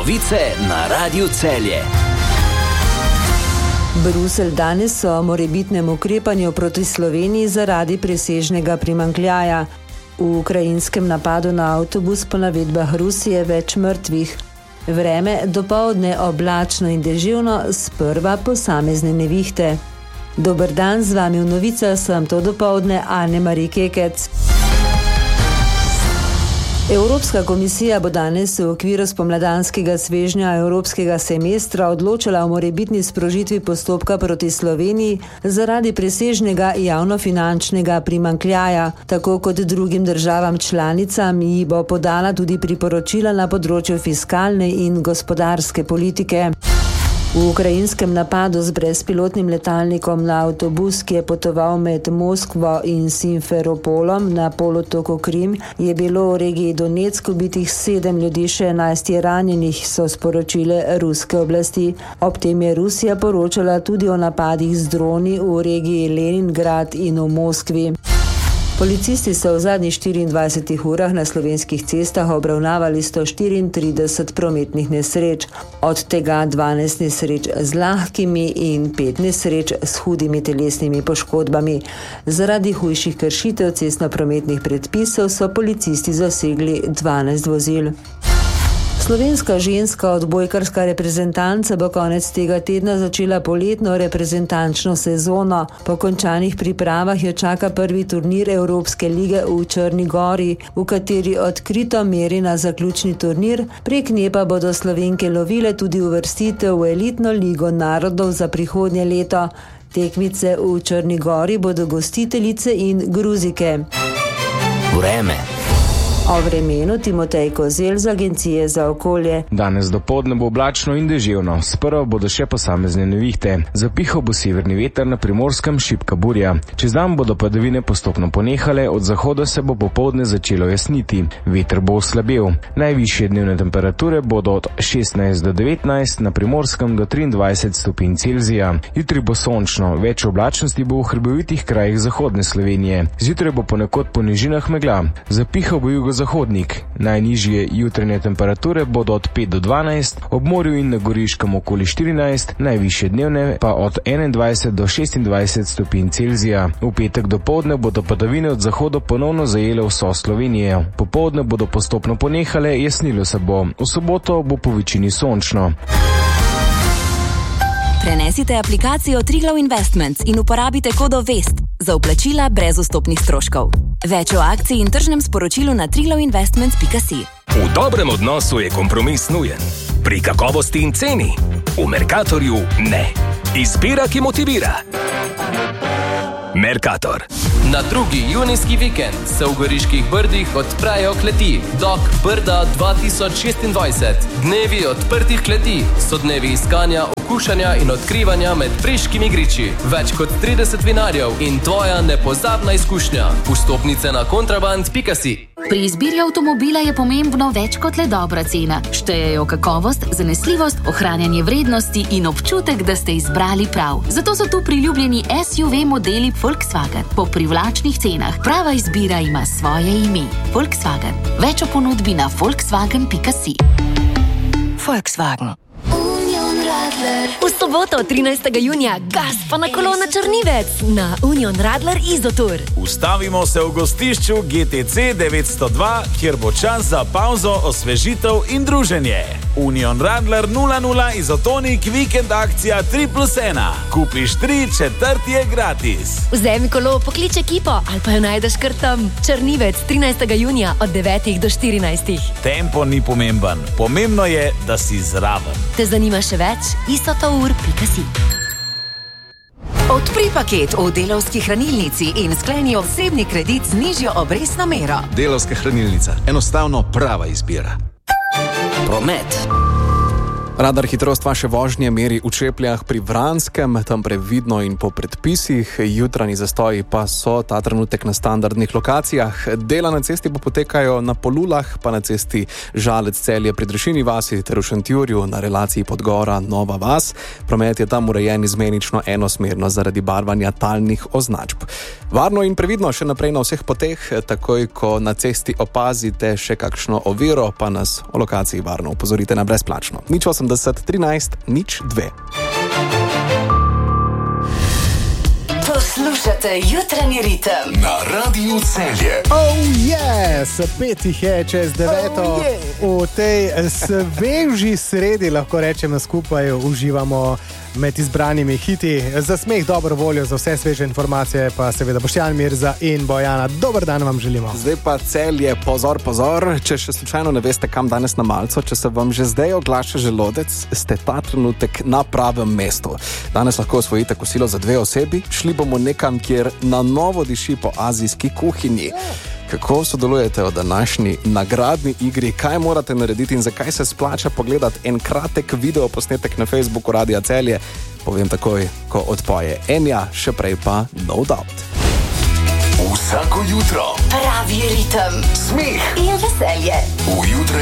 Novice na Radiu Celje. Bruselj danes o morebitnem ukrepanju proti Sloveniji zaradi presežnega primanjkljaja. V ukrajinskem napadu na avtobus po navedbah Rusije več mrtvih. Vreme dopoldne oblačno in deževno, sprva posamezne nevihte. Dober dan, z vami v novicah sem to dopoldne Anne-Marie Kekec. Evropska komisija bo danes v okviru spomladanskega svežnja evropskega semestra odločala o morebitni sprožitvi postopka proti Sloveniji zaradi presežnega javnofinančnega primanjkljaja. Tako kot drugim državam članicam ji bo podala tudi priporočila na področju fiskalne in gospodarske politike. V ukrajinskem napadu z brezpilotnim letalnikom na avtobus, ki je potoval med Moskvo in Simferopolom na polotoku Krim, je bilo v regiji Donetsk ubitih 7 ljudi, še 11 je ranjenih, so sporočile ruske oblasti. Ob tem je Rusija poročala tudi o napadih z droni v regiji Leningrad in v Moskvi. Policisti so v zadnjih 24 urah na slovenskih cestah obravnavali 134 prometnih nesreč, od tega 12 nesreč z lahkimi in 5 nesreč s hudimi telesnimi poškodbami. Zaradi hujših kršitev cestno-prometnih predpisov so policisti zasegli 12 vozil. Slovenska ženska odbojkarska reprezentanca bo konec tega tedna začela poletno reprezentančno sezono. Po končanih pripravah jo čaka prvi turnir Evropske lige v Črni Gori, v kateri odkrito meri na zaključni turnir, prek nje pa bodo Slovenke lovile tudi uvrstitev v elitno ligo narodov za prihodnje leto. Tekmice v Črni Gori bodo gostiteljice in Gruzike. Vreme. O vremenu Timotej Kozelj z Agencije za okolje. Danes dopoldne bo oblačno in deževno, sprva bodo še posamezne nevihte. Zapihal bo severni veter, na Primorskem šibka burja. Čez dan bodo padavine postopno ponehale, od zahoda se bo popoldne začelo jasniti. Veter bo oslabel. Najvišje dnevne temperature bodo od 16 do 19, na Primorskem do 23 stopinj Celzija. Jutri bo sončno, več oblačnosti bo v hribovitih krajih zahodne Slovenije. Zjutraj bo ponekod po nižinah megla. Zapihal bo jugozahodnik. Najnižje jutranje temperature bodo od 5 do 12, ob morju in na Goriškem okoli 14, najvišje dnevne pa od 21 do 26 stopinj Celzija. V petek dopoldne bodo padavine od zahoda ponovno zajele vso Slovenijo. Popoldne bodo postopno ponehale, jasnilo se bo. V soboto bo po večini sončno. Prenesite aplikacijo Triglav Investments in uporabite kodo VEST za vplačila brez vstopnih stroškov. Več o akciji in tržnem sporočilu na triglavinvestments.si. V dobrem odnosu je kompromis nujen. Pri kakovosti in ceni. V Mercatorju ne. Izbira, ki motivira. Mercator. Na drugi junijski vikend se v Goriških Brdih odprejo kleti Dok Brda 2026. Dnevi odprtih kleti so dnevi iskanja, okušanja in odkrivanja med preškimi griči. Več kot 30 vinarjev in tvoja nepozabna izkušnja. Vstopnice na kontraband.si. Pri izbiri avtomobila je pomembno več kot le dobra cena. Štejejo kakovost, zanesljivost, ohranjanje vrednosti in občutek, da ste izbrali prav. Zato so tu priljubljeni SUV modeli Volkswagen po privlačnih cenah. Prava izbira ima svoje ime. Volkswagen. Več o ponudbi na volkswagen.si. Volkswagen. V soboto 13. junija gas pa na kolo na Črnivec na Union Radler Izotur. Ustavimo se v gostišču GTC 902, kjer bo čas za pauzo, osvežitev in druženje. Union Radler 00 Izotonik vikend akcija 3+1. Kupiš 3, četrti je gratis. Vzemi kolo, poklič ekipo ali pa jo najdeš kar tam. Črnivec 13. junija od 9 do 14. Tempo ni pomemben. Pomembno je, da si zraven. Te zanima še več? isotour.si. Odpri paket v Delavski hranilnici in skleni osebni kredit z nižjo obrestno mero. Delavska hranilnica. Enostavno prava izbira. Promet. Radar hitrost vaše vožnje meri v Čepljah pri Vranskem, tam previdno in po predpisih. Jutranji zastoji pa so ta trenutek na standardnih lokacijah. Dela na cesti pa potekajo na Polulah, pa na cesti Žalec-Celje pri Drešini vasi ter v Šentjurju na relaciji Podgora-Nova vas. Promet je tam urejen izmenično enosmerno zaradi barvanja talnih označb. Varno in previdno še naprej na vseh poteh, takoj ko na cesti opazite še kakšno oviro, pa nas o lokaciji varno opozorite na brezplačno. 80 13 02. Poslušate jutranji ritem na Radiu Celje. Oh yes, 5 je čez 9. V tej sveži sredi lahko rečemo skupaj uživamo med izbranimi hiti. Za smeh, dobro voljo, za vse sveže informacije pa seveda Boštjan Mirza in Bojana. Dober dan vam želimo. Zdaj pa Celje, pozor, pozor. Če še slučajno ne veste, kam danes na malco, če se vam že zdaj oglaša želodec, ste ta trenutek na pravem mestu. Danes lahko osvojite kosilo za 2 osebi. Šli bomo nekam, kjer na novo diši po azijski kuhinji. Kako sodelujete v današnji nagradni igri, kaj morate narediti in zakaj se splača pogledati en kratek video posnetek na Facebooku Radia Celje, povem takoj, ko odpoje Enja, še prej pa No Doubt. Vsako jutro pravi ritem, smeh in veselje v jutranji